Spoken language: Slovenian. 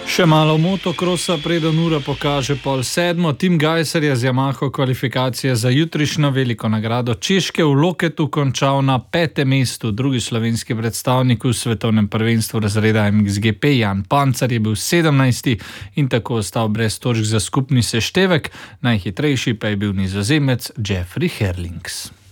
Še malo motokrosa, preden ura pokaže 6:30. Tim Gajser je z Yamaho kvalifikacije za jutrišnjo veliko nagrado Češke v Loketu končal na 5. mestu. Drugi slovenski predstavnik v svetovnem prvenstvu razreda MXGP Jan Pancar je bil 17. in tako ostal brez točk za skupni seštevek. Najhitrejši pa je bil Nizozemec Jeffrey Herlings.